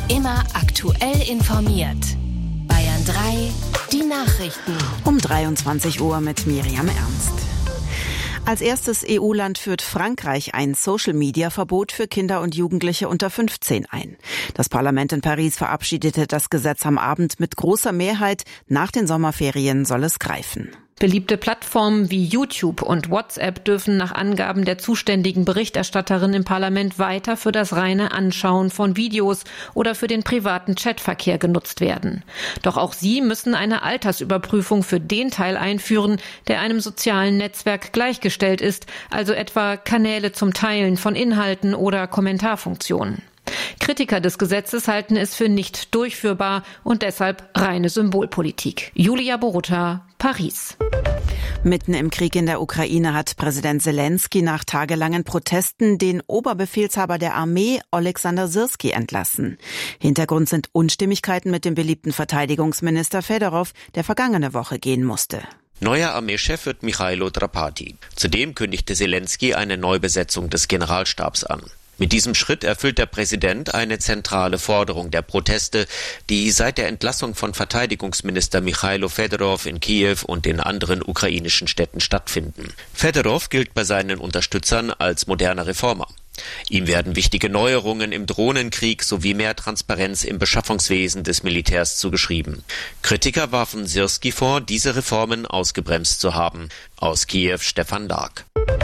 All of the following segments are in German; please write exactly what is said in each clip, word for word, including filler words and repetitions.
Immer aktuell informiert. Bayern drei, die Nachrichten. Um dreiundzwanzig Uhr mit Miriam Ernst. Als erstes E U-Land führt Frankreich ein Social-Media-Verbot für Kinder und Jugendliche unter fünfzehn ein. Das Parlament in Paris verabschiedete das Gesetz am Abend mit großer Mehrheit. Nach den Sommerferien soll es greifen. Beliebte Plattformen wie YouTube und WhatsApp dürfen nach Angaben der zuständigen Berichterstatterin im Parlament weiter für das reine Anschauen von Videos oder für den privaten Chatverkehr genutzt werden. Doch auch sie müssen eine Altersüberprüfung für den Teil einführen, der einem sozialen Netzwerk gleichgestellt ist, also etwa Kanäle zum Teilen von Inhalten oder Kommentarfunktionen. Kritiker des Gesetzes halten es für nicht durchführbar und deshalb reine Symbolpolitik. Julia Boruta, Paris. Mitten im Krieg in der Ukraine hat Präsident Zelensky nach tagelangen Protesten den Oberbefehlshaber der Armee, Oleksandr Syrskij, entlassen. Hintergrund sind Unstimmigkeiten mit dem beliebten Verteidigungsminister Fedorov, der vergangene Woche gehen musste. Neuer Armeechef wird Michailo Drapati. Zudem kündigte Zelensky eine Neubesetzung des Generalstabs an. Mit diesem Schritt erfüllt der Präsident eine zentrale Forderung der Proteste, die seit der Entlassung von Verteidigungsminister Michailo Fedorov in Kiew und in anderen ukrainischen Städten stattfinden. Fedorov gilt bei seinen Unterstützern als moderner Reformer. Ihm werden wichtige Neuerungen im Drohnenkrieg sowie mehr Transparenz im Beschaffungswesen des Militärs zugeschrieben. Kritiker warfen Syrskij vor, diese Reformen ausgebremst zu haben. Aus Kiew Stefan Dark.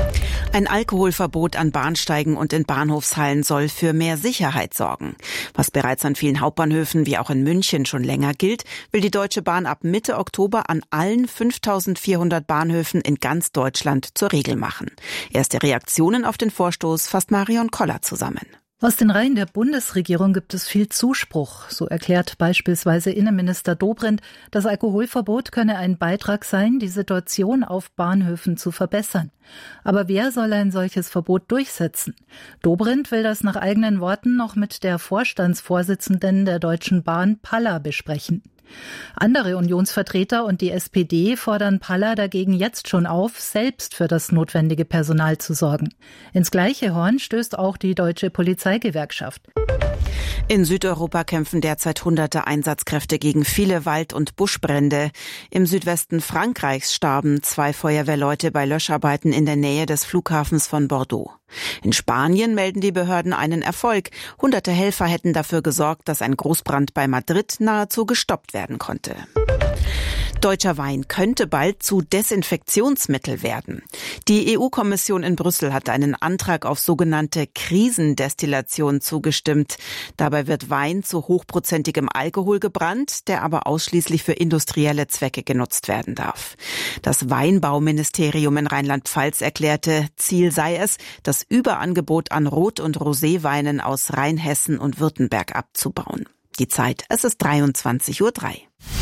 Ein Alkoholverbot an Bahnsteigen und in Bahnhofshallen soll für mehr Sicherheit sorgen. Was bereits an vielen Hauptbahnhöfen wie auch in München schon länger gilt, will die Deutsche Bahn ab Mitte Oktober an allen fünftausendvierhundert Bahnhöfen in ganz Deutschland zur Regel machen. Erste Reaktionen auf den Vorstoß fasst Marion Koller zusammen. Aus den Reihen der Bundesregierung gibt es viel Zuspruch. So erklärt beispielsweise Innenminister Dobrindt, das Alkoholverbot könne ein Beitrag sein, die Situation auf Bahnhöfen zu verbessern. Aber wer soll ein solches Verbot durchsetzen? Dobrindt will das nach eigenen Worten noch mit der Vorstandsvorsitzenden der Deutschen Bahn, Palla, besprechen. Andere Unionsvertreter und die S P D fordern Palla dagegen jetzt schon auf, selbst für das notwendige Personal zu sorgen. Ins gleiche Horn stößt auch die Deutsche Polizeigewerkschaft. In Südeuropa kämpfen derzeit hunderte Einsatzkräfte gegen viele Wald- und Buschbrände. Im Südwesten Frankreichs starben zwei Feuerwehrleute bei Löscharbeiten in der Nähe des Flughafens von Bordeaux. In Spanien melden die Behörden einen Erfolg. Hunderte Helfer hätten dafür gesorgt, dass ein Großbrand bei Madrid nahezu gestoppt werden konnte. Deutscher Wein könnte bald zu Desinfektionsmittel werden. Die E U-Kommission in Brüssel hat einen Antrag auf sogenannte Krisendestillation zugestimmt. Dabei wird Wein zu hochprozentigem Alkohol gebrannt, der aber ausschließlich für industrielle Zwecke genutzt werden darf. Das Weinbauministerium in Rheinland-Pfalz erklärte, Ziel sei es, das Überangebot an Rot- und Roséweinen aus Rheinhessen und Württemberg abzubauen. Die Zeit, es ist dreiundzwanzig Uhr drei.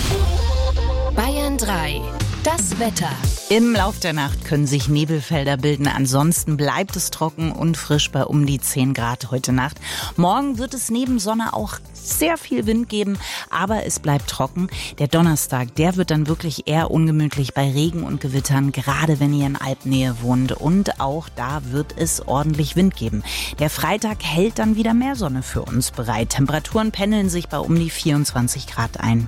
Bayern drei, das Wetter. Im Lauf der Nacht können sich Nebelfelder bilden. Ansonsten bleibt es trocken und frisch bei um die zehn Grad heute Nacht. Morgen wird es neben Sonne auch sehr viel Wind geben, aber es bleibt trocken. Der Donnerstag, der wird dann wirklich eher ungemütlich bei Regen und Gewittern, gerade wenn ihr in Alpnähe wohnt. Und auch da wird es ordentlich Wind geben. Der Freitag hält dann wieder mehr Sonne für uns bereit. Temperaturen pendeln sich bei um die vierundzwanzig Grad ein.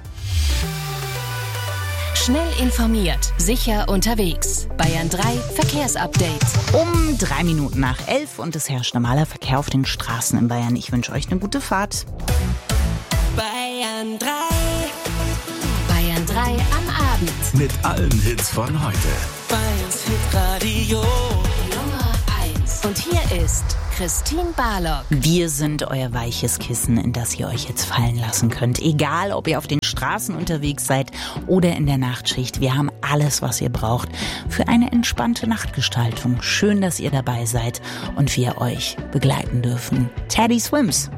Schnell informiert, sicher unterwegs. Bayern drei Verkehrsupdate. Um drei Minuten nach elf und es herrscht normaler Verkehr auf den Straßen in Bayern. Ich wünsche euch eine gute Fahrt. Bayern drei. Bayern drei am Abend. Mit allen Hits von heute. Bayerns Hitradio. Nummer eins. Und hier ist Christine Barlock. Wir sind euer weiches Kissen, in das ihr euch jetzt fallen lassen könnt. Egal, ob ihr auf den Straßen unterwegs seid oder in der Nachtschicht. Wir haben alles, was ihr braucht für eine entspannte Nachtgestaltung. Schön, dass ihr dabei seid und wir euch begleiten dürfen. Teddy Swims.